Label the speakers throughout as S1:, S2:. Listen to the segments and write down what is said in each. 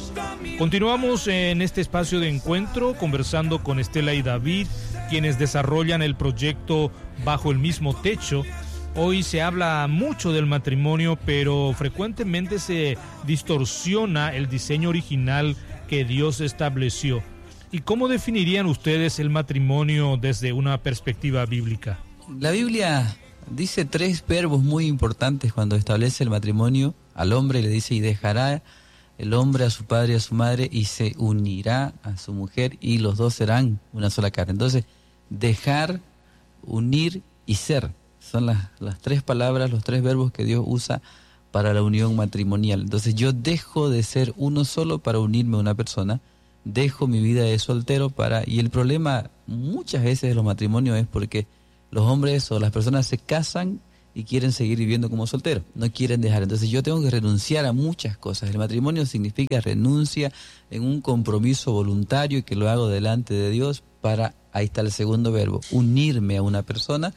S1: Continuamos en este espacio de encuentro conversando con Estela y David, quienes desarrollan el proyecto Bajo el Mismo Techo. Hoy se habla mucho del matrimonio, pero frecuentemente se distorsiona el diseño original que Dios estableció. ¿Y cómo definirían ustedes el matrimonio desde una perspectiva bíblica?
S2: La Biblia dice 3 verbos muy importantes cuando establece el matrimonio. Al hombre le dice: y dejará el hombre a su padre y a su madre, y se unirá a su mujer, y los dos serán una sola carne. Entonces, dejar, unir y ser son las 3 palabras, los 3 verbos que Dios usa para la unión matrimonial. Entonces, yo dejo de ser uno solo para unirme a una persona, dejo mi vida de soltero y el problema muchas veces de los matrimonios es porque los hombres o las personas se casan y quieren seguir viviendo como solteros, no quieren dejar. Entonces yo tengo que renunciar a muchas cosas. El matrimonio significa renuncia en un compromiso voluntario y que lo hago delante de Dios ahí está el segundo verbo, unirme a una persona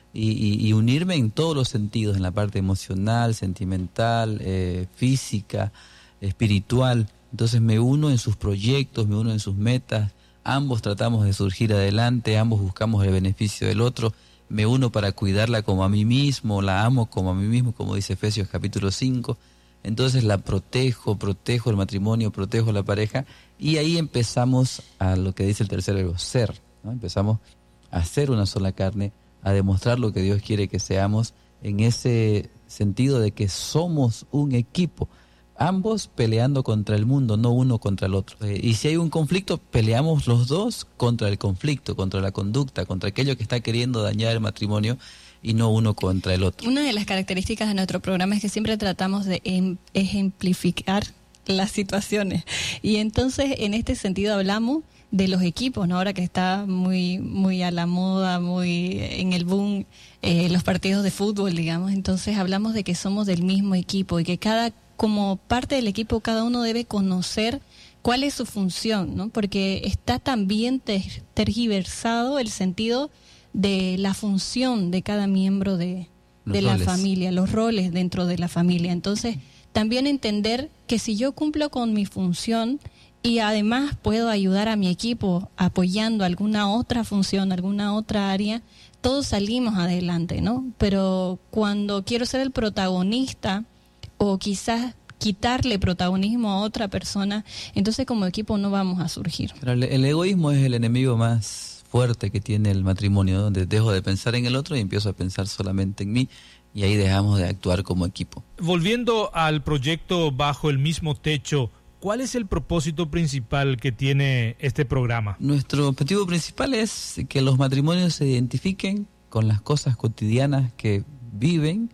S2: y unirme en todos los sentidos, en la parte emocional, sentimental, física, espiritual. Entonces me uno en sus proyectos, me uno en sus metas, ambos tratamos de surgir adelante, ambos buscamos el beneficio del otro. Me uno para cuidarla como a mí mismo, la amo como a mí mismo, como dice Efesios capítulo 5. Entonces la protejo el matrimonio, protejo la pareja, y ahí empezamos a lo que dice el tercer verbo, ser, ¿no? Empezamos a ser una sola carne, a demostrar lo que Dios quiere que seamos, en ese sentido de que somos un equipo, ambos peleando contra el mundo, no uno contra el otro. Y si hay un conflicto, peleamos los dos contra el conflicto, contra la conducta, contra aquello que está queriendo dañar el matrimonio, y no uno contra el otro.
S3: Una de las características de nuestro programa es que siempre tratamos de ejemplificar las situaciones. Y entonces, en este sentido, hablamos de los equipos, ¿no? Ahora que está muy a la moda, muy en el boom, los partidos de fútbol, digamos. Entonces, hablamos de que somos del mismo equipo y que como parte del equipo, cada uno debe conocer cuál es su función, ¿no? Porque está también tergiversado el sentido de la función de cada miembro de la familia, los roles dentro de la familia. Entonces, también entender que si yo cumplo con mi función y además puedo ayudar a mi equipo apoyando alguna otra función, alguna otra área, todos salimos adelante, ¿no? Pero cuando quiero ser el protagonista o quizás quitarle protagonismo a otra persona, entonces como equipo no vamos a surgir.
S2: Pero el egoísmo es el enemigo más fuerte que tiene el matrimonio, donde dejo de pensar en el otro y empiezo a pensar solamente en mí, y ahí dejamos de actuar como equipo.
S1: Volviendo al proyecto Bajo el Mismo Techo, ¿cuál es el propósito principal que tiene este programa?
S2: Nuestro objetivo principal es que los matrimonios se identifiquen con las cosas cotidianas que viven,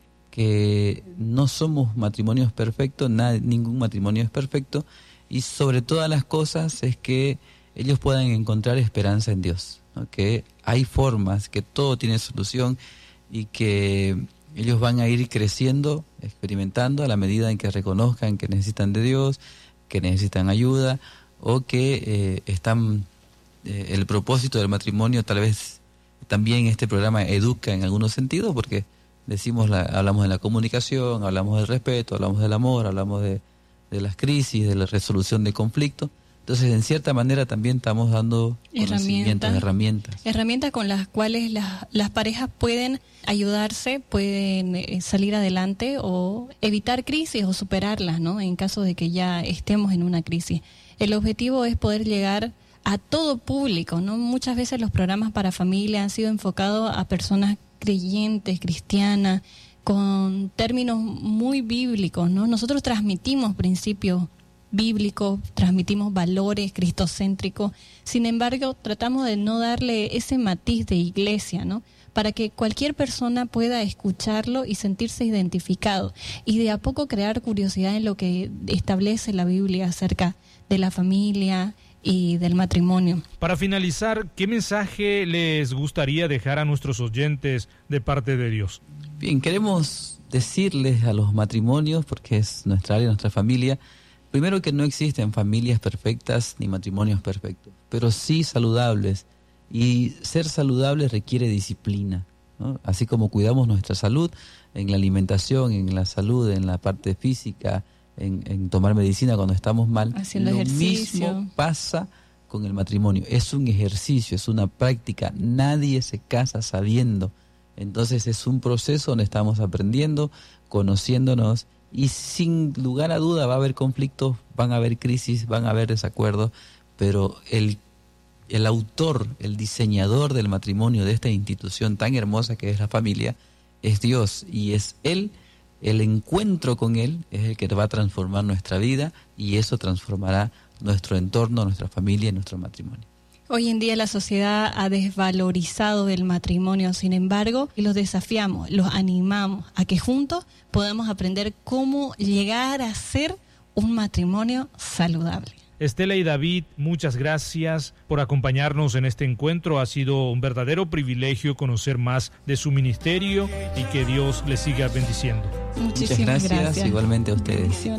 S2: que no somos matrimonios perfectos, ningún matrimonio es perfecto, y sobre todas las cosas es que ellos puedan encontrar esperanza en Dios, ¿no? Que hay formas, que todo tiene solución y que ellos van a ir creciendo, experimentando a la medida en que reconozcan que necesitan de Dios, que necesitan ayuda, o que el propósito del matrimonio tal vez también este programa educa en algunos sentidos, porque hablamos de la comunicación, hablamos del respeto, hablamos del amor, hablamos de las crisis, de la resolución de conflictos. Entonces, en cierta manera también estamos dando herramientas
S3: con las cuales las parejas pueden ayudarse, pueden salir adelante o evitar crisis o superarlas, ¿no? En caso de que ya estemos en una crisis. El objetivo es poder llegar a todo público, ¿no? Muchas veces los programas para familia han sido enfocados a personas creyentes, cristianas, con términos muy bíblicos, ¿no? Nosotros transmitimos principios bíblicos, transmitimos valores cristocéntricos, sin embargo, tratamos de no darle ese matiz de iglesia, ¿no? Para que cualquier persona pueda escucharlo y sentirse identificado, y de a poco crear curiosidad en lo que establece la Biblia acerca de la familia y del matrimonio.
S1: Para finalizar, ¿qué mensaje les gustaría dejar a nuestros oyentes de parte de Dios?
S2: Bien, queremos decirles a los matrimonios, porque es nuestra área, nuestra familia, primero que no existen familias perfectas ni matrimonios perfectos, pero sí saludables, y ser saludable requiere disciplina, ¿no? Así como cuidamos nuestra salud en la alimentación, en la salud, en la parte física, en tomar medicina cuando estamos mal.
S3: Haciendo
S2: lo
S3: ejercicio.
S2: mismo pasa con el matrimonio. Es un ejercicio, es una práctica. Nadie se casa sabiendo. Entonces es un proceso donde estamos aprendiendo, conociéndonos, y sin lugar a duda va a haber conflictos, van a haber crisis, van a haber desacuerdos, pero el autor, el diseñador del matrimonio, de esta institución tan hermosa que es la familia, es Dios, y es Él, el encuentro con Él es el que va a transformar nuestra vida, y eso transformará nuestro entorno, nuestra familia y nuestro matrimonio.
S3: Hoy en día la sociedad ha desvalorizado el matrimonio, sin embargo, y los desafiamos, los animamos a que juntos podamos aprender cómo llegar a ser un matrimonio saludable.
S1: Estela y David, muchas gracias por acompañarnos en este encuentro. Ha sido un verdadero privilegio conocer más de su ministerio y que Dios les siga bendiciendo.
S3: Muchísimas
S2: Muchas gracias. Igualmente a ustedes.